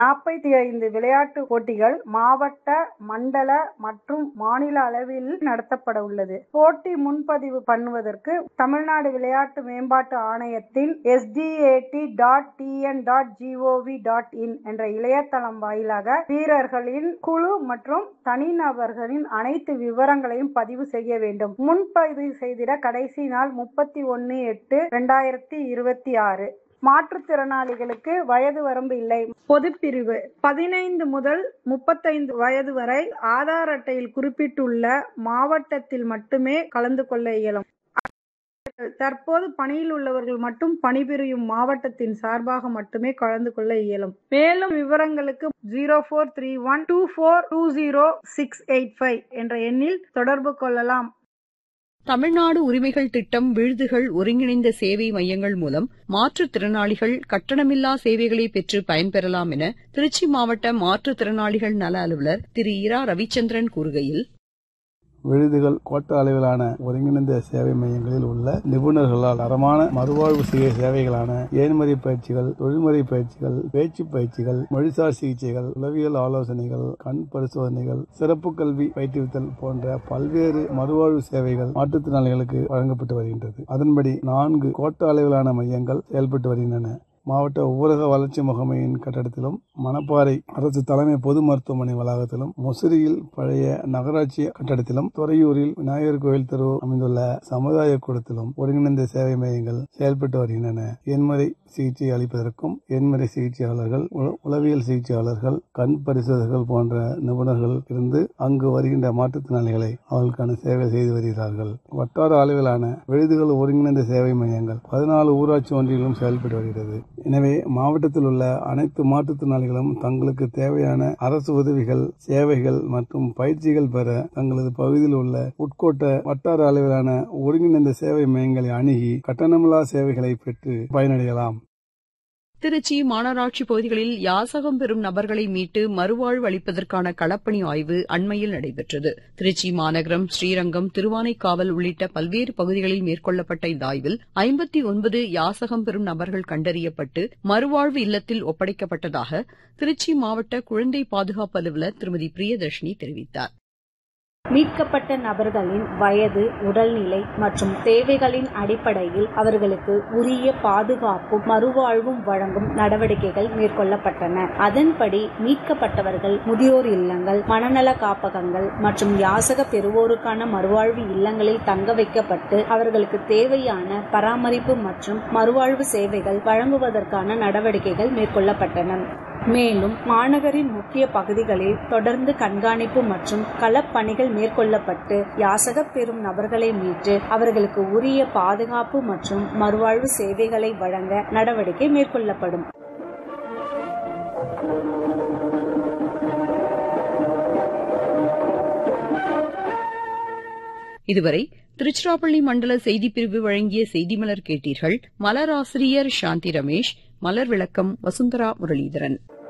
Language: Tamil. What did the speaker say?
45 விளையாட்டு போட்டிகள் மாவட்ட, மண்டல மற்றும் மாநில அளவில் நடத்தப்பட உள்ளது. போட்டி முன்பதிவு பண்ணுவதற்கு தமிழ்நாடு விளையாட்டு மேம்பாட்டு ஆணையத்தின் sdat.tn.gov.in என்ற இணையதளம் வாயிலாக வீரர்களின் குழு மற்றும் தனிநபர்களின் அனைத்து விவரங்களையும் பதிவு செய்ய வேண்டும். முன்பதிவு செய்திட கடைசி நாள் 31/8/2026. மாற்றுத்திறனாளிகளுக்கு வயது வரம்பு இல்லை. பொதுப்பிரிவு 15 முதல் 35 வயது வரை ஆதார் அட்டையில் குறிப்பிட்டுள்ள மாவட்டத்தில் மட்டுமே கலந்து கொள்ள இயலும். தற்போது பணியில் உள்ளவர்கள் மட்டும் பணிபுரியும் மாவட்டத்தின் சார்பாக மட்டுமே கலந்து கொள்ள இயலும். மேலும் விவரங்களுக்கு 0431242065 என்ற எண்ணில் தொடர்பு கொள்ளலாம். தமிழ்நாடு உரிமைகள் திட்டம் விழுதுகள் ஒருங்கிணைந்த சேவை மையங்கள் மூலம் மாற்றுத்திறனாளிகள் கட்டணமில்லா சேவைகளை பெற்று பயன்பெறலாம் என திருச்சி மாவட்ட மாற்றுத்திறனாளிகள் நல அலுவலர் திரு இரா ரவிச்சந்திரன் கூறுகையில், விழுதுகள் கோட்ட அளவிலான ஒருங்கிணைந்த சேவை மையங்களில் உள்ள நிபுணர்களால் தரமான மறுவாழ்வு சேவைகளான ஏன்முறை பயிற்சிகள், தொழில்முறை பயிற்சிகள், பேச்சு பயிற்சிகள், மொழிசார் சிகிச்சைகள், உளவியல் ஆலோசனைகள், கண் பரிசோதனைகள், சிறப்பு கல்வி பயிற்றுவித்தல் போன்ற பல்வேறு மறுவாழ்வு சேவைகள் மாற்றுத்திறனாளிகளுக்கு வழங்கப்பட்டு வருகின்றது. அதன்படி 4 கோட்ட அளவிலான மையங்கள் செயல்பட்டு வருகின்றன. மாவட்ட ஊரக வளர்ச்சி முகமையின் கட்டடத்திலும், மணப்பாறை அரசு தலைமை பொது மருத்துவமனை வளாகத்திலும், முசிறியில் பழைய நகராட்சி கட்டடத்திலும், துறையூரில் விநாயகர் கோயில் தெரு அமைந்துள்ள சமுதாய கூடத்திலும் ஒருங்கிணைந்த சேவை மையங்கள் செயல்பட்டு வருகின்றன. எண்முறை சிகிச்சை அளிப்பதற்கும் எண்முறை சிகிச்சையாளர்கள், உளவியல் சிகிச்சையாளர்கள், கண் பரிசோதகர்கள் போன்ற நிபுணர்கள் இருந்து அங்கு வருகின்ற மாற்றுத்திறனாளிகளை அவர்களுக்கான சேவை செய்து வருகிறார்கள். வட்டார அளவிலான விழுதுகள் ஒருங்கிணைந்த சேவை மையங்கள் 14 ஊராட்சி ஒன்றியங்களும் செயல்பட்டு வருகிறது. எனவே மாவட்டத்தில் உள்ள அனைத்து மாற்றுத்திறனாளிகளும் தங்களுக்கு தேவையான அரசு உதவிகள், சேவைகள் மற்றும் பயிற்சிகள் பெற தங்களது பகுதியில் உள்ள உட்கோட்ட வட்டார அளவிலான ஒருங்கிணைந்த சேவை மையங்களை அணுகி கட்டணமில்லா சேவைகளை பெற்று பயனடையலாம். திருச்சி மாநகராட்சி பகுதிகளில் யாசகம் பெறும் நபர்களை மீட்டு மறுவாழ்வு அளிப்பதற்கான களப்பணி ஆய்வு அண்மையில் நடைபெற்றது. திருச்சி மாநகரம், ஸ்ரீரங்கம், திருவானைக்காவல் உள்ளிட்ட பல்வேறு பகுதிகளில் மேற்கொள்ளப்பட்ட இந்த ஆய்வில் 59 யாசகம் பெறும் நபர்கள் கண்டறியப்பட்டு மறுவாழ்வு இல்லத்தில் ஒப்படைக்கப்பட்டதாக திருச்சி மாவட்ட குழந்தை பாதுகாப்பு அலுவலர் திருமதி பிரியதர்ஷினி தெரிவித்தார். மீட்கப்பட்ட நபர்களின் வயது, உடல்நிலை மற்றும் தேவைகளின் அடிப்படையில் அவர்களுக்கு உரிய பாதுகாப்பும் மறுவாழ்வும் வழங்கும் நடவடிக்கைகள் மேற்கொள்ளப்பட்டன. அதன்படி மீட்கப்பட்டவர்கள் முதியோர் இல்லங்கள், மனநல காப்பகங்கள் மற்றும் யாசக பெறுவோருக்கான மறுவாழ்வு இல்லங்களில் தங்க வைக்கப்பட்டு அவர்களுக்கு தேவையான பராமரிப்பு மற்றும் மறுவாழ்வு சேவைகள் வழங்குவதற்கான நடவடிக்கைகள் மேற்கொள்ளப்பட்டன. மேலும் மாநகரின் முக்கிய பகுதிகளில் தொடர்ந்து கண்காணிப்பு மற்றும் களப்பணிகள் மேற்கொள்ளப்பட்டு யாசக பெறும் நபர்களை மீட்டு அவர்களுக்கு உரிய பாதுகாப்பு மற்றும் மறுவாழ்வு சேவைகளை வழங்க நடவடிக்கை மேற்கொள்ளப்படும். இதுவரை திருச்சிராப்பள்ளி மண்டல செய்திப்பிரிவு வழங்கிய செய்திமலர் கேட்டீர்கள். மலராசிரியர் சாந்தி ரமேஷ், மலர் விளக்கம் வசுந்தரா முரளிதரன்.